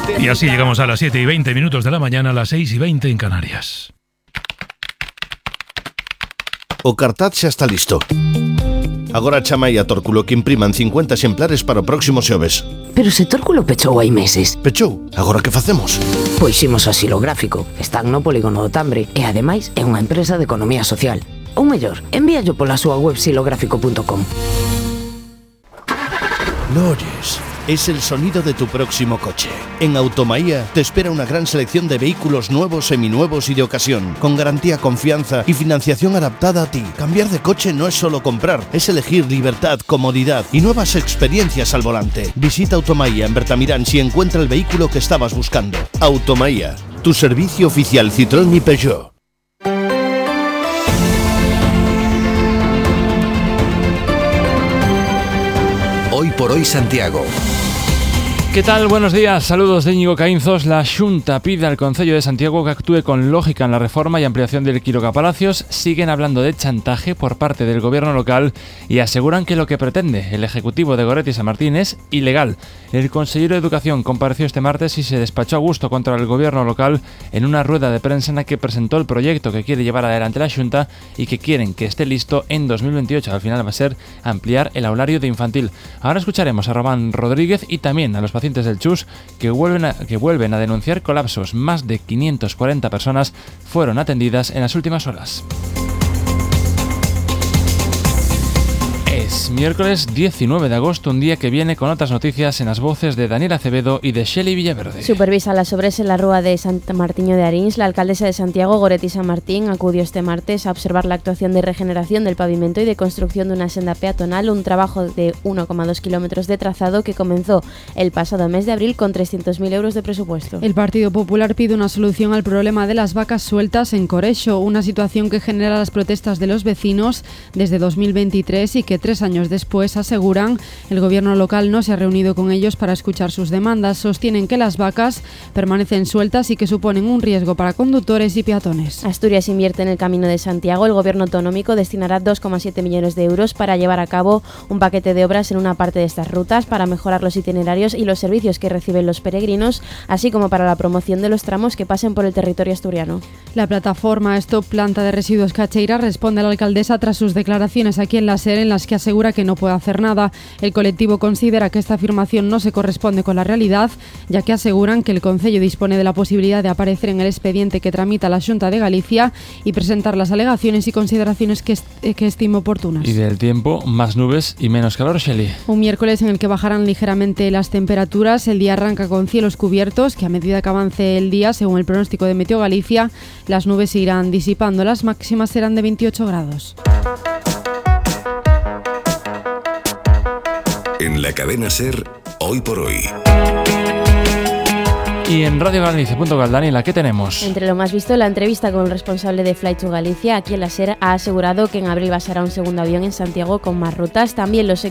Y así llegamos a las 7:20 de la mañana, a las 6:20 en Canarias. O cartaz xa está listo. Agora chama aí a Tórculo que impriman 50 exemplares para o próximo xoves. Pero se Tórculo pechou hai meses. Pechou? Agora que facemos? Pois imos a Xilográfico. Están no Polígono do Tambre e ademais é unha empresa de economía social. Ou mellor, envíallo pola súa web xilográfico.com. Lo oyes. Es el sonido de tu próximo coche. En Automaía te espera una gran selección de vehículos nuevos, seminuevos y de ocasión, con garantía, confianza y financiación adaptada a ti. Cambiar de coche no es solo comprar, es elegir libertad, comodidad y nuevas experiencias al volante. Visita Automaía en Bertamirán si encuentra el vehículo que estabas buscando. Automaía, tu servicio oficial Citroën y Peugeot. Hoy por hoy Santiago. ¿Qué tal? Buenos días, saludos de Íñigo Caínzos. La Xunta pide al Concello de Santiago que actúe con lógica en la reforma y ampliación del Quiroga Palacios. Siguen hablando de chantaje por parte del gobierno local y aseguran que lo que pretende el ejecutivo de Goretti San Martín es ilegal. El consejero de Educación compareció este martes y se despachó a gusto contra el gobierno local en una rueda de prensa en la que presentó el proyecto que quiere llevar adelante la Xunta y que quieren que esté listo en 2028. Al final va a ser ampliar el aulario de infantil. Ahora escucharemos a Román Rodríguez y también a los pacientes del Chus que vuelven a denunciar colapsos. Más de 540 personas fueron atendidas en las últimas horas. Es miércoles 19 de agosto, un día que viene con otras noticias en las voces de Daniel Acevedo y de Shelley Villaverde. Supervisa las obras en la rúa de Santa Martiño de Arins. La alcaldesa de Santiago, Goretti San Martín, acudió este martes a observar la actuación de regeneración del pavimento y de construcción de una senda peatonal, un trabajo de 1,2 kilómetros de trazado que comenzó el pasado mes de abril con 300.000 euros de presupuesto. El Partido Popular pide una solución al problema de las vacas sueltas en Corexo, una situación que genera las protestas de los vecinos desde 2023 y que 3 años después, aseguran, el gobierno local no se ha reunido con ellos para escuchar sus demandas. Sostienen que las vacas permanecen sueltas y que suponen un riesgo para conductores y peatones. Asturias invierte en el Camino de Santiago. El gobierno autonómico destinará 2,7 millones de euros para llevar a cabo un paquete de obras en una parte de estas rutas para mejorar los itinerarios y los servicios que reciben los peregrinos, así como para la promoción de los tramos que pasen por el territorio asturiano. La plataforma Stop Planta de Residuos Cacheira responde a la alcaldesa tras sus declaraciones aquí en la SER, en las que asegura que no puede hacer nada. El colectivo considera que esta afirmación no se corresponde con la realidad, ya que aseguran que el Concello dispone de la posibilidad de aparecer en el expediente que tramita la Xunta de Galicia y presentar las alegaciones y consideraciones que estime oportunas. Y del tiempo, más nubes y menos calor, Shelley. Un miércoles en el que bajarán ligeramente las temperaturas. El día arranca con cielos cubiertos, que a medida que avance el día, según el pronóstico de Meteo Galicia, las nubes se irán disipando. Las máximas serán de 28 grados. En la cadena SER, Hoy por hoy. Y en Radio Galicia.gal, Daniela, ¿qué tenemos? Entre lo más visto, la entrevista con el responsable de Flight to Galicia, aquí en la SER, ha asegurado que en abril basará un segundo avión en Santiago con más rutas. También los